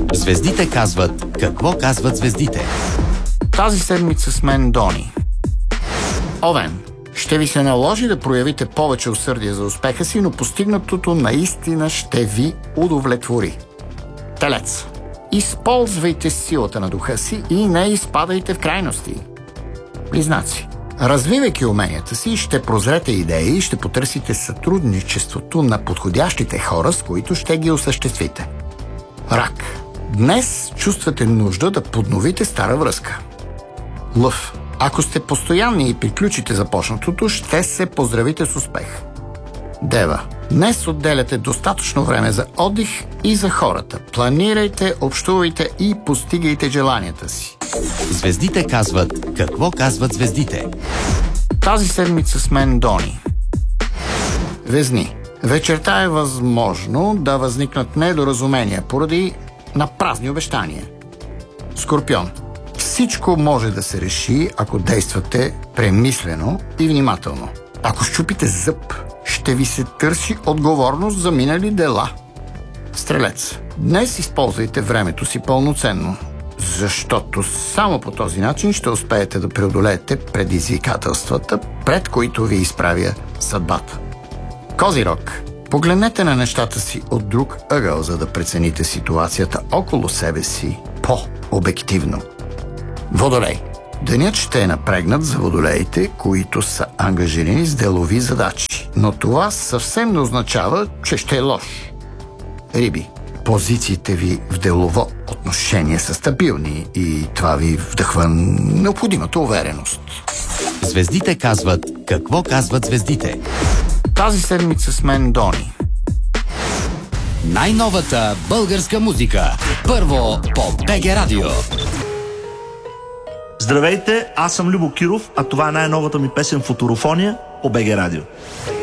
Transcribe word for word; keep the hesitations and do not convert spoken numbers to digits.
Звездите казват какво казват звездите. Тази седмица с мен Дони. Овен, ще ви се наложи да проявите повече усърдие за успеха си, но постигнатото наистина ще ви удовлетвори. Телец, използвайте силата на духа си и не изпадайте в крайности. Близнаци, развивайки уменията си, ще прозрете идеи и ще потърсите сътрудничеството на подходящите хора, с които ще ги осъществите. Рак, днес чувствате нужда да подновите стара връзка. Лъв, ако сте постоянни и приключите започнатото, ще се поздравите с успех. Дева, днес отделяте достатъчно време за отдих и за хората. Планирайте, общувайте и постигайте желанията си. Звездите казват какво казват звездите. Тази седмица с мен Дони. Везни, вечерта е възможно да възникнат недоразумения поради напразни обещания. Скорпион, всичко може да се реши, ако действате премислено и внимателно. Ако счупите зъб, ще ви се търси отговорност за минали дела. Стрелец, днес използвайте времето си пълноценно, защото само по този начин ще успеете да преодолеете предизвикателствата, пред които ви изправя съдбата. Козирог, погледнете на нещата си от друг ъгъл, за да прецените ситуацията около себе си по-обективно. Водолей, денят ще е напрегнат за водолеите, които са ангажирани с делови задачи, но това съвсем не означава, че ще е лош. Риби, позициите ви в делово отношение са стабилни и това ви вдъхва необходимата увереност. Звездите казват какво казват звездите. Тази седмица с мен Дони. Най-новата българска музика. Първо по БГ Радио. Здравейте, аз съм Любо Киров, а това е най-новата ми песен Футурофония по БГ Радио.